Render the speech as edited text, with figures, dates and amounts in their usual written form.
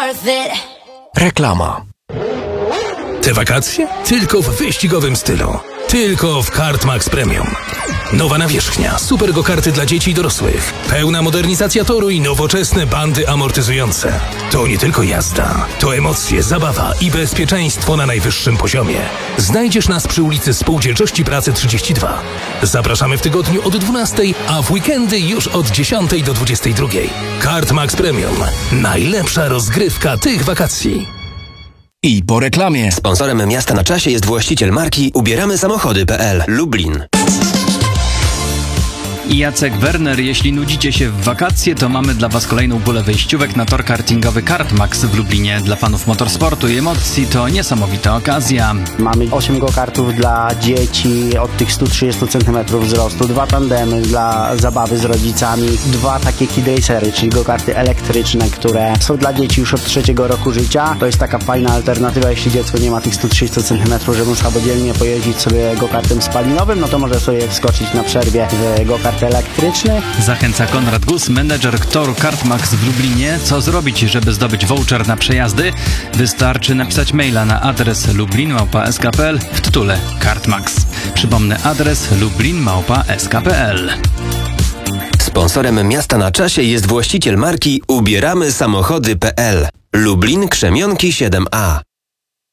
Reklama. Te wakacje? Tylko w wyścigowym stylu. Tylko w Kartmax Premium. Nowa nawierzchnia, super go-karty dla dzieci i dorosłych, pełna modernizacja toru i nowoczesne bandy amortyzujące. To nie tylko jazda, to emocje, zabawa i bezpieczeństwo na najwyższym poziomie. Znajdziesz nas przy ulicy Spółdzielczości Pracy 32. Zapraszamy w tygodniu od 12, a w weekendy już od 10 do 22. Kartmax Premium. Najlepsza rozgrywka tych wakacji. I po reklamie. Sponsorem Miasta na Czasie jest właściciel marki ubieramysamochody.pl Lublin. I Jacek Werner, jeśli nudzicie się w wakacje, to mamy dla Was kolejną pulę wejściówek na tor kartingowy Kartmax w Lublinie. Dla fanów motorsportu i emocji to niesamowita okazja. Mamy 8 go-kartów dla dzieci od tych 130 cm wzrostu, 2 tandemy dla zabawy z rodzicami, 2 takie kid racery, czyli go-karty elektryczne, które są dla dzieci już od 3 roku życia. To jest taka fajna alternatywa, jeśli dziecko nie ma tych 130 cm, żeby samodzielnie pojeździć sobie go-kartem spalinowym, no to może sobie wskoczyć na przerwie w go-kart elektryczny. Zachęca Konrad Gus, menedżer toru Kartmax w Lublinie. Co zrobić, żeby zdobyć voucher na przejazdy? Wystarczy napisać maila na adres lublin@sk.pl w tytule Kartmax. Przypomnę adres lublin@sk.pl. Sponsorem Miasta na Czasie jest właściciel marki ubieramysamochody.pl Lublin Krzemionki 7A.